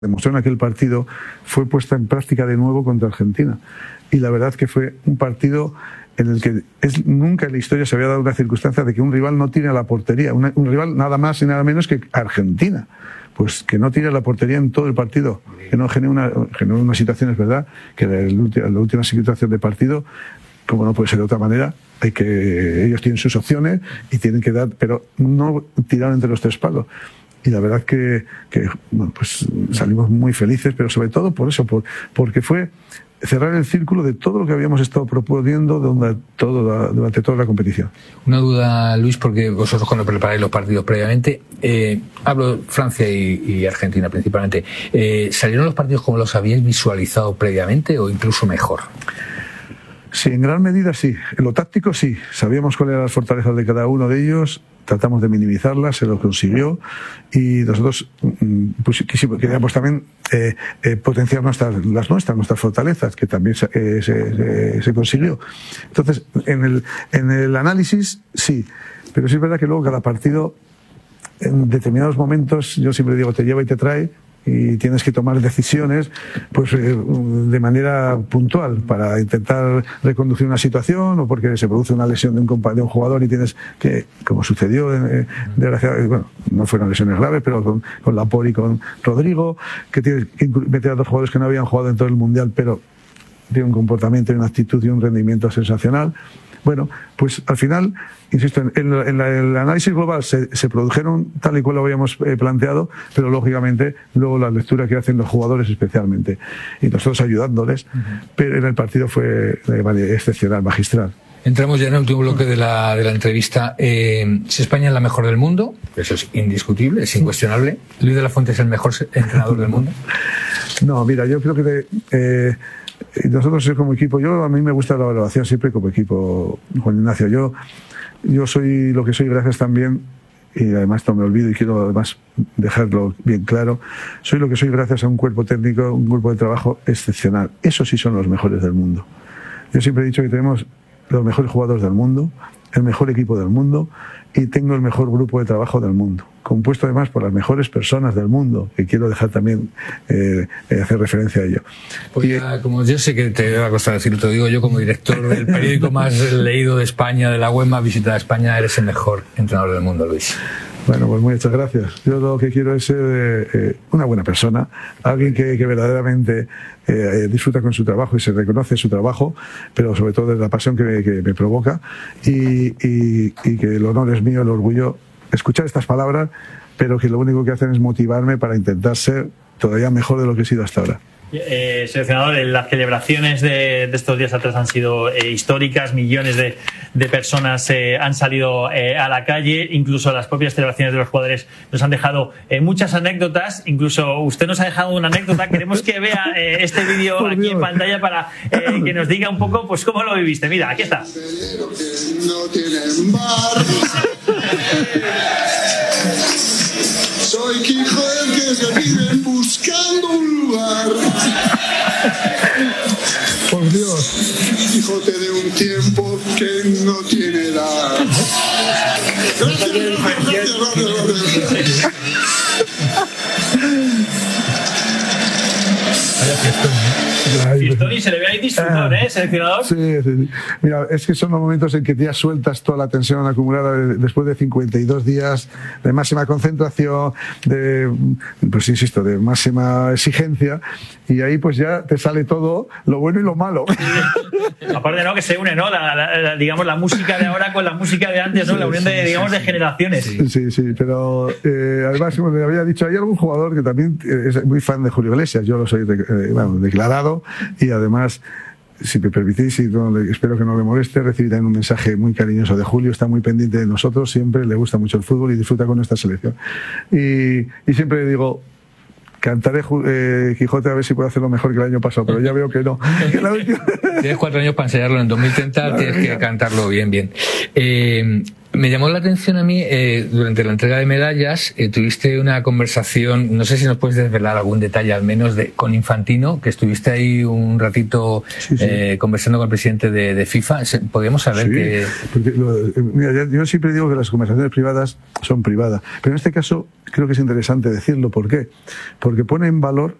demostró en aquel partido fue puesta en práctica de nuevo contra Argentina. Y la verdad que fue un partido en el que nunca en la historia se había dado una circunstancia de que un rival no tire a la portería, un rival nada más y nada menos que Argentina. Pues que no tire a la portería en todo el partido, que no genere una situación, es verdad, que la última situación de partido, como no puede ser de otra manera, ellos tienen sus opciones y tienen que dar, pero no tirar entre los tres palos. Y la verdad que bueno, pues salimos muy felices, pero sobre todo por eso, porque fue cerrar el círculo de todo lo que habíamos estado proponiendo durante toda la competición. Una duda, Luis, porque vosotros cuando preparáis los partidos previamente, hablo de Francia y Argentina principalmente, ¿salieron los partidos como los habíais visualizado previamente o incluso mejor? Sí, en gran medida sí. En lo táctico sí. Sabíamos cuáles eran las fortalezas de cada uno de ellos, tratamos de minimizarlas, se lo consiguió y nosotros queríamos también potenciar nuestras fortalezas, que también se consiguió. Entonces, en el análisis sí, pero sí es verdad que luego cada partido, en determinados momentos, yo siempre digo, te lleva y te trae, y tienes que tomar decisiones pues de manera puntual para intentar reconducir una situación o porque se produce una lesión de un jugador y tienes que, como sucedió desgraciadamente, bueno, no fueron lesiones graves, pero con Laporte y con Rodrigo, que tienes que meter a dos jugadores que no habían jugado en todo el Mundial, pero tienen un comportamiento y una actitud y un rendimiento sensacional. Bueno, pues al final, insisto, en el análisis global se produjeron tal y cual lo habíamos planteado, pero lógicamente luego la lectura que hacen los jugadores especialmente, y nosotros ayudándoles, pero en el partido fue excepcional, magistral. Entramos ya en el último bloque de la entrevista. Si España es la mejor del mundo, eso es indiscutible, es incuestionable. ¿Luis de la Fuente es el mejor entrenador del mundo? No, mira, yo creo que nosotros como equipo, a mí me gusta la valoración siempre como equipo, Juan Ignacio. Yo soy lo que soy gracias también, y además no me olvido y quiero además dejarlo bien claro, soy lo que soy gracias a un cuerpo técnico, un grupo de trabajo excepcional. Esos sí son los mejores del mundo. Yo siempre he dicho que tenemos los mejores jugadores del mundo, el mejor equipo del mundo y tengo el mejor grupo de trabajo del mundo, compuesto además por las mejores personas del mundo, que quiero dejar también hacer referencia a ello. Pues como yo sé que te va a costar decirlo, te lo digo yo como director del periódico más leído de España, de la web más visitada de España, eres el mejor entrenador del mundo, Luis. Bueno, pues muchas gracias. Yo lo que quiero es ser una buena persona, alguien que verdaderamente disfruta con su trabajo y se reconoce su trabajo, pero sobre todo de la pasión que me provoca y que el honor es mío, el orgullo, escuchar estas palabras, pero que lo único que hacen es motivarme para intentar ser todavía mejor de lo que he sido hasta ahora. Seleccionador, las celebraciones de estos días atrás han sido históricas, millones de personas han salido a la calle, incluso las propias celebraciones de los jugadores nos han dejado muchas anécdotas, incluso usted nos ha dejado una anécdota, queremos que vea este vídeo aquí en pantalla para que nos diga un poco pues cómo lo viviste. Mira, aquí está. No tienen bar. Soy Quijote el que se vive buscando un lugar. Por Dios. Quijote de un tiempo que no tiene edad. Tony, se le ve ahí disfrutado, seleccionador. Sí. Mira, es que son los momentos en que ya sueltas toda la tensión acumulada después de 52 días de máxima concentración, pues insisto, de máxima exigencia, y ahí pues ya te sale todo lo bueno y lo malo. Aparte, ¿no? Que se une, ¿no? Digamos, la música de ahora con la música de antes, ¿no? La unión de generaciones. Sí, pero además, como le había dicho, hay algún jugador que también es muy fan de Julio Iglesias. Yo lo soy declarado, y además, si me permitís, y espero que no le moleste, recibí también un mensaje muy cariñoso de Julio. Está muy pendiente de nosotros, siempre le gusta mucho el fútbol y disfruta con nuestra selección. Y siempre le digo, cantaré Quijote a ver si puedo hacerlo mejor que el año pasado, pero ya veo que no. Tienes 4 años para ensayarlo, en 2030 tienes que cantarlo bien. Me llamó la atención a mí, durante la entrega de medallas, tuviste una conversación, no sé si nos puedes desvelar algún detalle al menos, con Infantino, que estuviste ahí un ratito conversando con el presidente de FIFA. ¿Podríamos saber que...? Mira, yo siempre digo que las conversaciones privadas son privadas, pero en este caso creo que es interesante decirlo. ¿Por qué? Porque pone en valor